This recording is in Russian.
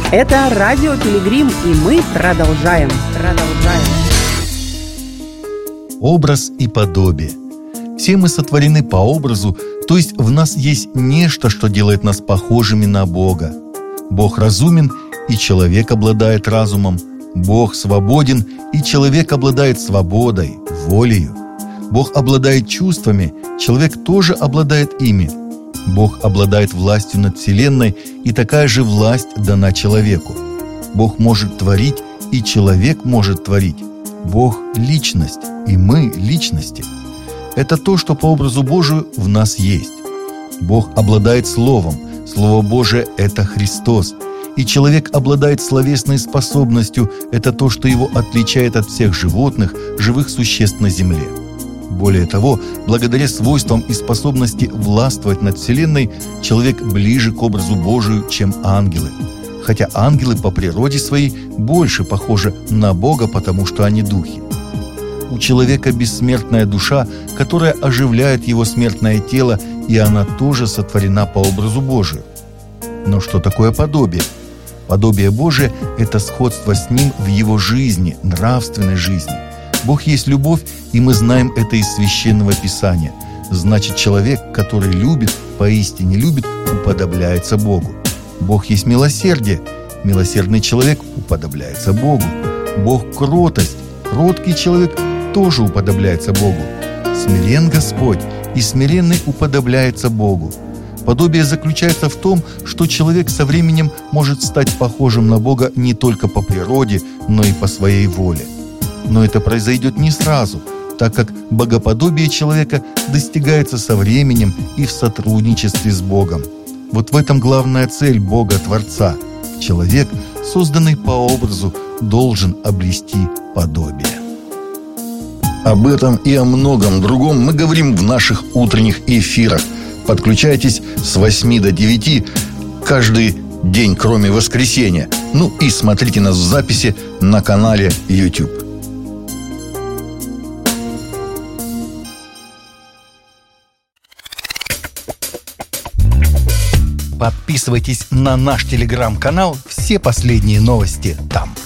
Это Радио Пилигрим, и мы продолжаем. Образ и подобие. Все мы сотворены по образу, то есть в нас есть нечто, что делает нас похожими на Бога. Бог разумен, и человек обладает разумом. Бог свободен, и человек обладает свободой, волею. Бог обладает чувствами, человек тоже обладает ими. Бог обладает властью над Вселенной, и такая же власть дана человеку. Бог может творить, и человек может творить. Бог – личность, и мы – личности. Это то, что по образу Божию в нас есть. Бог обладает Словом. Слово Божие – это Христос. И человек обладает словесной способностью. Это то, что его отличает от всех животных, живых существ на земле. Более того, благодаря свойствам и способности властвовать над Вселенной, человек ближе к образу Божию, чем ангелы. Хотя ангелы по природе своей больше похожи на Бога, потому что они духи. У человека бессмертная душа, которая оживляет его смертное тело, и она тоже сотворена по образу Божию. Но что такое подобие? Подобие Божие – это сходство с Ним в Его жизни, нравственной жизни. Бог есть любовь, и мы знаем это из Священного Писания. Значит, человек, который любит, поистине любит, уподобляется Богу. Бог есть милосердие. Милосердный человек уподобляется Богу. Бог – кротость. Кроткий человек тоже уподобляется Богу. Смирен Господь, и смиренный уподобляется Богу. Подобие заключается в том, что человек со временем может стать похожим на Бога не только по природе, но и по своей воле. Но это произойдет не сразу, так как богоподобие человека достигается со временем и в сотрудничестве с Богом. Вот в этом главная цель Бога-Творца. Человек, созданный по образу, должен обрести подобие. Об этом и о многом другом мы говорим в наших утренних эфирах. Подключайтесь с 8 до 9 каждый день, кроме воскресенья. Ну и смотрите нас в записи на канале YouTube. Подписывайтесь на наш телеграм-канал, все последние новости там.